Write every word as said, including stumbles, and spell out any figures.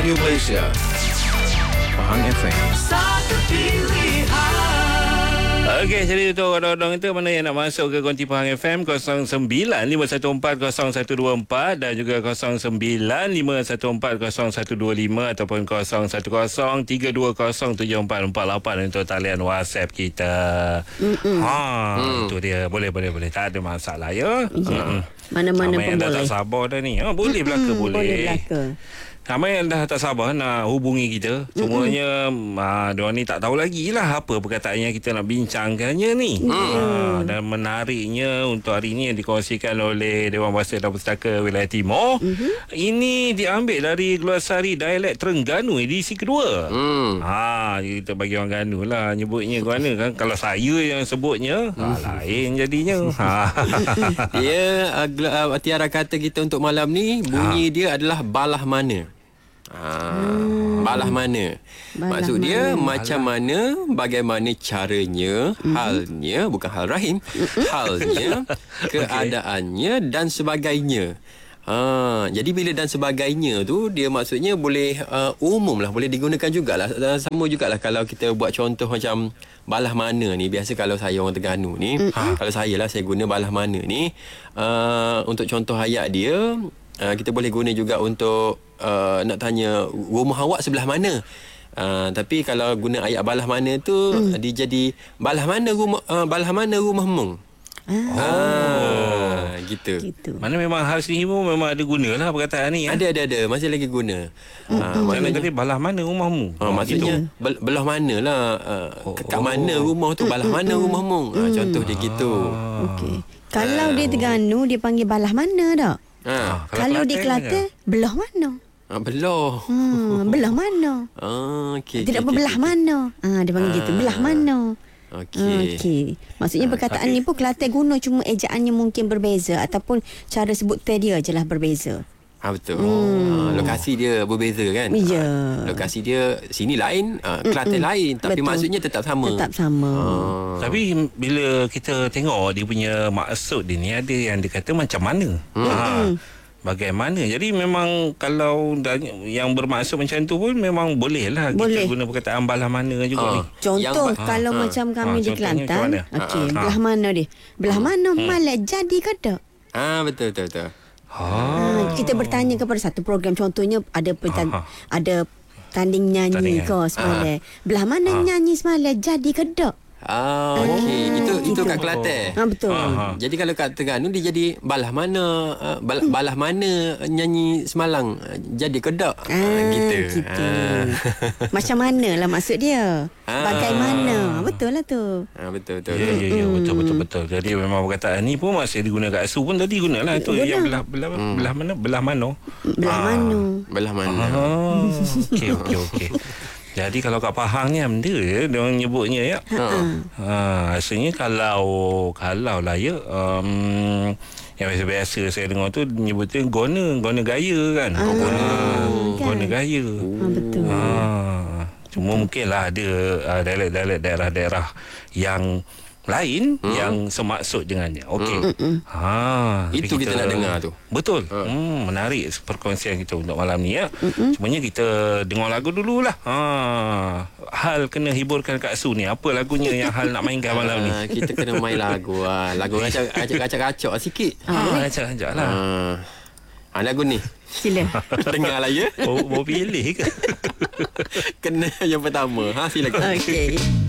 Radio Malaysia, Pahang F M. Satu pilihan. Okey, jadi untuk orang-orang itu mana yang nak masuk ke konti Pahang F M kosong sembilan lima satu empat kosong satu dua empat dan juga kosong sembilan lima satu empat kosong satu dua lima ataupun kosong satu kosong tiga dua kosong tujuh empat empat lapan untuk talian WhatsApp kita. Mm-mm. Ha, mm. Itu dia. Boleh boleh boleh. Tak ada masalah ya. Yeah. Mana-mana pun yang dah boleh. tak sabar dah ni. Ha, boleh belaka boleh. Boleh belaka. Ramai yang dah tak sabar nak hubungi kita. Semuanya ah, diorang ni tak tahu lagi lah apa perkataan yang kita nak bincangkannya ni. Ah, dan menariknya untuk hari ini yang dikongsikan oleh Dewan Bahasa dan Pustaka Wilayah Timur. Mm-hmm. Ini diambil dari Glosari Dialek Terengganu edisi kedua. Mm. Ha, kita bagi orang Ganu lah nyebutnya ke mana kan. Kalau saya yang sebutnya, mm. ha, lain jadinya. Ha. Dia uh, tiara kata kita untuk malam ni bunyi ha. dia adalah balah mana. Ha, hmm. Balah mana balah maksud mana. Dia macam balah. Mana, bagaimana caranya, mm-hmm. halnya, bukan hal rahim, halnya, keadaannya dan sebagainya. Ha, jadi bila dan sebagainya tu dia maksudnya boleh uh, umum lah, boleh digunakan jugalah. Sama jugalah kalau kita buat contoh macam balah mana ni. Biasa kalau saya orang Terengganu ni, mm-hmm. kalau saya lah saya guna balah mana ni uh, untuk contoh ayat dia. Uh, kita boleh guna juga untuk uh, nak tanya rumah awak sebelah mana. Uh, tapi kalau guna ayat balah mana tu hmm. dia jadi balah mana rumah uh, balah mana rumahmu. Ah, ah gitu. gitu. Mana memang hal sini pun memang ada gunalah perkataan ni. Ada ada ada masih lagi guna. Hmm. Uh, Jangan kata balah mana rumahmu. Uh, maksudnya bel- belah manalah uh, oh, kat oh. mana rumah tu, balah mana rumahmu. Uh, contoh dia gitu. Okey. Kalau uh. dia Terengganu dia panggil balah mana tak? Ha, kalau, kalau di Kelantan belah mana? Ah, belah. Hmm, belah mana? Ah, okey. Tidak okay, berbelah okay. mana? Ah, dia panggil ah. gitu. Belah mana? Okey. Okey. Maksudnya perkataan ah, ni pun Kelantan guna cuma ejaannya mungkin berbeza ataupun cara sebut dia je lah berbeza. Ha, betul. Hmm. Ha, lokasi dia berbeza kan? Ya. Ha, lokasi dia sini lain, ha, Kelantan Mm-mm. lain tapi betul. Maksudnya tetap sama. Tetap sama. Ha. Tapi bila kita tengok dia punya maksud dia ni ada yang dia kata macam mana. Hmm. Ha. Bagaimana. Jadi memang kalau yang bermaksud macam tu pun memang boleh lah boleh. Kita guna perkataan balah mana juga ha. ni. Contoh yang, kalau ha. macam kami ha. di Kelantan. Okey, ha. belah mana dia? Belah ha. mana hmm. malah jadi ke tak? Ah, betul betul betul. Ha. Ha, kita bertanya kepada satu program, contohnya ada petan, ha. ada tanding nyanyi ke semalam. Ha. Belah mana ha. nyanyi semalam jadi ke tak? Ah, okey. Itu gitu. Itu kat Kelantan. Ha, betul. Ha. Jadi kalau kat Terengganu dia jadi balah mana uh, balah, balah mana nyanyi semalang uh, jadi kedak. Ah, uh, gitu. gitu. Ah. Macam manalah maksud dia. Ah. Bagaimana? Betul lah tu. Ah, betul betul. Ya ya ya, betul betul betul. Jadi memang perkataan ni pun masih digunakan kat Su pun tadi gunalah tu guna. Yang belah belah hmm. belah mana? Belah mana? Belah ah. mana? Belah mana? Ah. Okey okey okey. Jadi kalau kat Pahang ni benda ya dia orang nyebutnya ya. Ha. Ha, asalnya kalau kalau lah ya um, yang biasa-biasa saya dengar tu nyebutnya gona, gona gaya kan. Ah, gona kan? Gona gaya. Ha, betul. Ha, cuma mungkinlah ada uh, dialek-dialek daerah-daerah yang lain hmm. yang semaksud dengannya. Okey. Hmm. Ha, itu kita, kita nak dengar tu. Betul. Hmm. Hmm, menarik perkongsian kita untuk malam ni ya. Hmm. Cumanya kita dengar lagu dululah. Ha, hal kena hiburkan Kak Su ni. Apa lagunya yang hal nak mainkan malam ni? Ha, kita kena main lagu ah. Lagu acak-acak sikit. Ha, acak-acaklah. Ha, lagu ni. Sila. Dengarlah ya. Mau pilih ke? Kena yang pertama. Ha, silakan. Okey.